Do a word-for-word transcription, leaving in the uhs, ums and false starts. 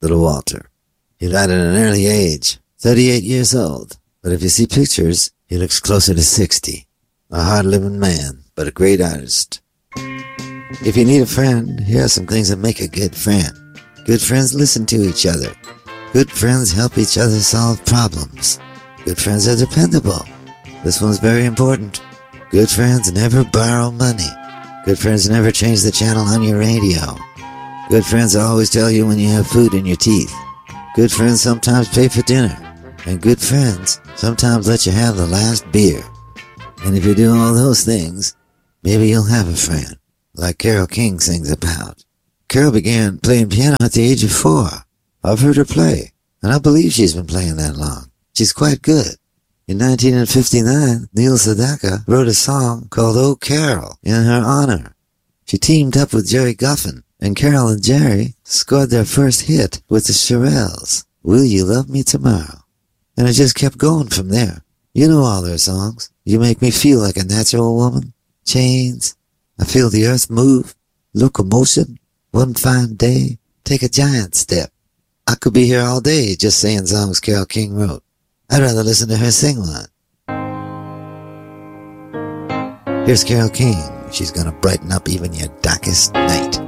little Walter. He died at an early age, thirty-eight years old. But if you see pictures, he looks closer to sixty. A hard-living man, but a great artist. If you need a friend, here are some things that make a good friend. Good friends listen to each other. Good friends help each other solve problems. Good friends are dependable. This one's very important. Good friends never borrow money. Good friends never change the channel on your radio. Good friends always tell you when you have food in your teeth. Good friends sometimes pay for dinner. And good friends sometimes let you have the last beer. And if you do all those things, maybe you'll have a friend, like Carole King sings about. Carole began playing piano at the age of four. I've heard her play, and I believe she's been playing that long. She's quite good. In nineteen fifty-nine, Neil Sedaka wrote a song called Oh Carole in her honor. She teamed up with Jerry Guffin, and Carole and Jerry scored their first hit with the Shirelles, Will You Love Me Tomorrow? And it just kept going from there. You know all their songs. You Make Me Feel Like a Natural Woman, Chains, I Feel the Earth Move, Locomotion, One Fine Day, Take a Giant Step. I could be here all day just saying songs Carole King wrote. I'd rather listen to her sing one. Here's Carole King. She's gonna brighten up even your darkest night.